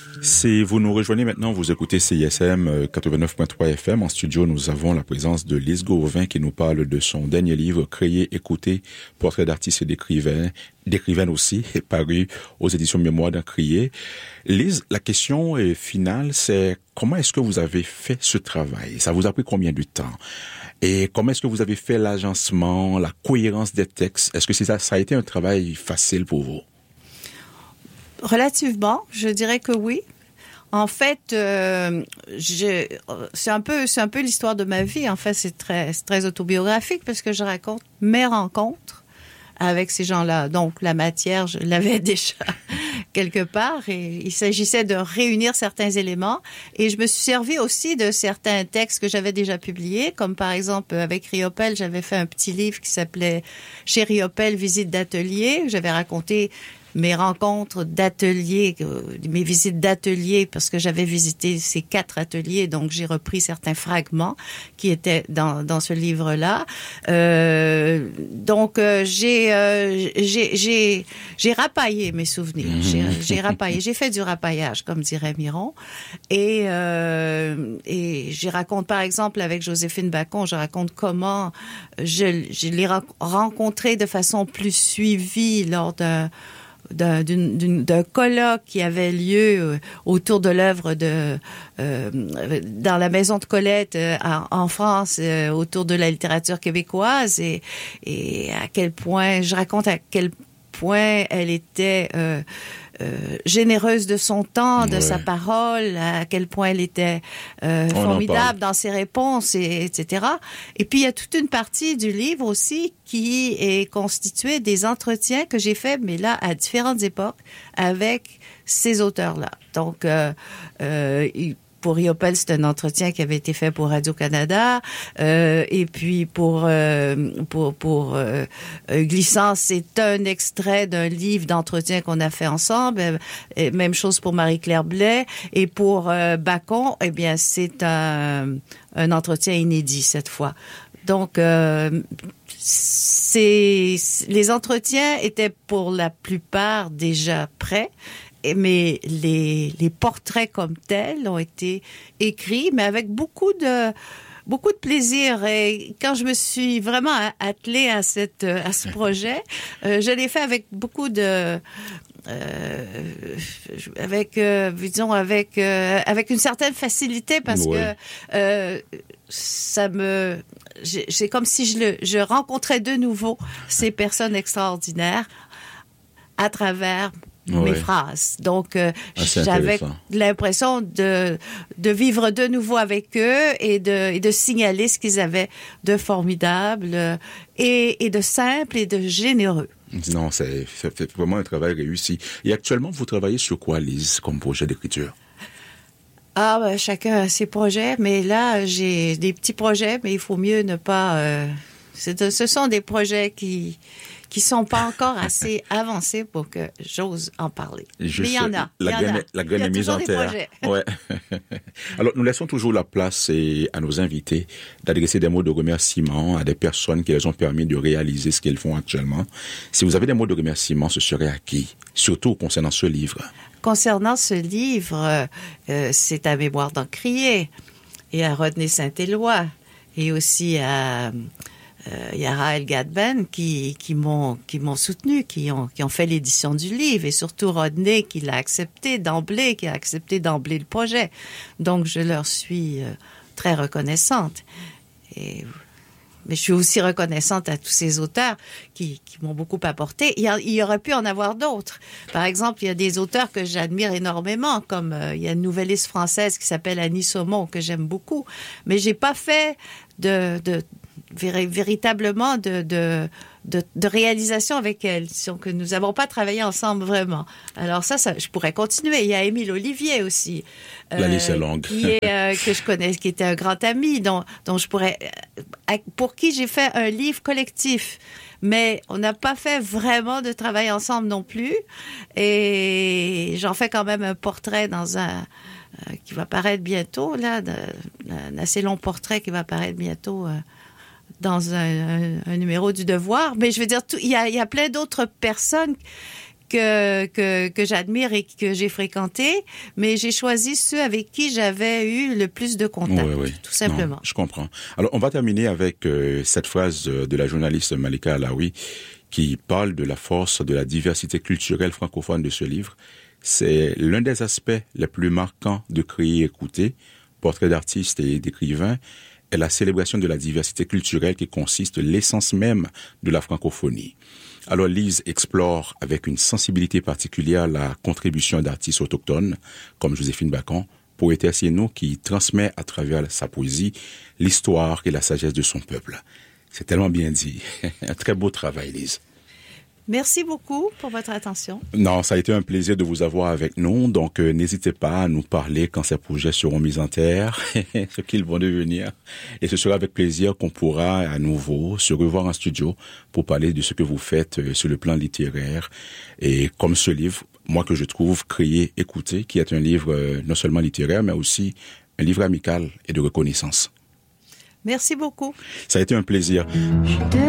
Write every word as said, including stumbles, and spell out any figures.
Si vous nous rejoignez maintenant, vous écoutez C I S M quatre-vingt-neuf point trois F M. En studio, nous avons la présence de Lise Gauvin qui nous parle de son dernier livre, Créer, écouter, portrait d'artiste et d'écrivain, d'écrivaine aussi, paru aux éditions Mémoire d'un crier. Lise, la question finale, c'est comment est-ce que vous avez fait ce travail? Ça vous a pris combien de temps? Et comment est-ce que vous avez fait l'agencement, la cohérence des textes? Est-ce que ça, ça a été un travail facile pour vous? Relativement, je dirais que oui. En fait, euh, je, c'est un peu, c'est un peu l'histoire de ma vie. En fait, c'est très, c'est très autobiographique parce que je raconte mes rencontres avec ces gens-là. Donc, la matière, je l'avais déjà quelque part et il s'agissait de réunir certains éléments. Et je me suis servi aussi de certains textes que j'avais déjà publiés, comme par exemple avec Riopelle, j'avais fait un petit livre qui s'appelait « Chez Riopelle, visite d'atelier ». J'avais raconté mes rencontres d'ateliers, mes visites d'ateliers, parce que j'avais visité ces quatre ateliers, donc j'ai repris certains fragments qui étaient dans dans ce livre-là. Euh, donc euh, j'ai, euh, j'ai j'ai j'ai rapaillé mes souvenirs. J'ai, j'ai rapaillé, j'ai fait du rapaillage, comme dirait Miron. Et euh, et j'y raconte par exemple avec Joséphine Bacon, je raconte comment je je l'ai rencontrée de façon plus suivie lors d'un D'un, d'une, d'une, d'un colloque qui avait lieu autour de l'œuvre de euh, dans la maison de Colette euh, en, en France euh, autour de la littérature québécoise et, et à quel point je raconte à quel point elle était euh, euh, généreuse de son temps, de ouais. sa parole, à quel point elle était euh, formidable dans ses réponses, et, etc. Et puis, il y a toute une partie du livre aussi qui est constituée des entretiens que j'ai faits, mais là, à différentes époques, avec ces auteurs-là. Donc, euh, euh, pour Riopelle, c'est un entretien qui avait été fait pour Radio-Canada. Euh, et puis pour euh, pour pour euh, Glissant, c'est un extrait d'un livre d'entretien qu'on a fait ensemble. Et même chose pour Marie-Claire Blais. Et pour euh, Bacon, eh bien, c'est un, un entretien inédit cette fois. Donc, euh, c'est, les entretiens étaient pour la plupart déjà prêts. Mais les, les portraits comme tels ont été écrits, mais avec beaucoup de, beaucoup de plaisir. Et quand je me suis vraiment attelée à cette, à ce projet, euh, je l'ai fait avec beaucoup de, euh, avec, euh, disons, avec, euh, avec une certaine facilité parce ouais. que, euh, ça me, c'est comme si je le, je rencontrais de nouveau ces personnes extraordinaires à travers mes ouais. phrases. Donc, euh, ah, j'avais l'impression de de vivre de nouveau avec eux et de et de signaler ce qu'ils avaient de formidable et et de simple et de généreux. Non, c'est, c'est vraiment un travail réussi. Et actuellement, vous travaillez sur quoi, Lise, comme projet d'écriture? Ah, ben, chacun a ses projets, mais là, j'ai des petits projets, mais il faut mieux ne pas... Euh, c'est, ce sont des projets qui qui sont pas encore assez avancés pour que j'ose en parler. Juste, mais il y en a. La graine, a. La graine est mise en terre. Ouais. Alors, nous laissons toujours la place et, à nos invités d'adresser des mots de remerciement à des personnes qui les ont permis de réaliser ce qu'ils font actuellement. Si vous avez des mots de remerciement, ce serait à qui? Surtout concernant ce livre. Concernant ce livre, euh, c'est à Mémoire d'un crier et à Rodney Saint-Éloi et aussi à euh, Yara El-Gadben qui qui m'ont qui m'ont soutenu, qui ont qui ont fait l'édition du livre et surtout Rodney qui l'a accepté d'emblée, qui a accepté d'emblée le projet. Donc je leur suis euh, très reconnaissante. Et mais je suis aussi reconnaissante à tous ces auteurs qui, qui m'ont beaucoup apporté. Il y, a, il y aurait pu en avoir d'autres. Par exemple, il y a des auteurs que j'admire énormément, comme euh, il y a une nouvelliste française qui s'appelle Annie Saumon, que j'aime beaucoup. Mais j'ai pas fait de, de véri- véritablement de, de, de, de réalisation avec elle. Donc, nous n'avons pas travaillé ensemble vraiment. Alors ça, ça, je pourrais continuer. Il y a Émile Olivier aussi. La liste est longue. Qui est, euh, que je connais, qui était un grand ami, dont, dont je pourrais, euh, pour qui j'ai fait un livre collectif. Mais on n'a pas fait vraiment de travail ensemble non plus. Et j'en fais quand même un portrait dans un, euh, qui va paraître bientôt, là, de, un assez long portrait qui va paraître bientôt, euh, dans un, un, un numéro du Devoir. Mais je veux dire, il y a, il y a plein d'autres personnes que, que, que j'admire et que j'ai fréquentés, mais j'ai choisi ceux avec qui j'avais eu le plus de contact, oui, oui. tout simplement. Non, je comprends. Alors, on va terminer avec euh, cette phrase de la journaliste Malika Alaoui qui parle de la force de la diversité culturelle francophone de ce livre. C'est l'un des aspects les plus marquants de Créer et écouter, portrait d'artistes et d'écrivains, est la célébration de la diversité culturelle qui consiste l'essence même de la francophonie. Alors Lise explore avec une sensibilité particulière la contribution d'artistes autochtones comme Joséphine Bacon, poétesse Yéno qui transmet à travers sa poésie l'histoire et la sagesse de son peuple. C'est tellement bien dit. Un très beau travail, Lise. Merci beaucoup pour votre attention. Non, ça a été un plaisir de vous avoir avec nous. Donc, euh, n'hésitez pas à nous parler quand ces projets seront mis en terre, ce qu'ils vont devenir. Et ce sera avec plaisir qu'on pourra à nouveau se revoir en studio pour parler de ce que vous faites euh, sur le plan littéraire. Et comme ce livre, moi que je trouve Créer, écouter, qui est un livre euh, non seulement littéraire, mais aussi un livre amical et de reconnaissance. Merci beaucoup. Ça a été un plaisir.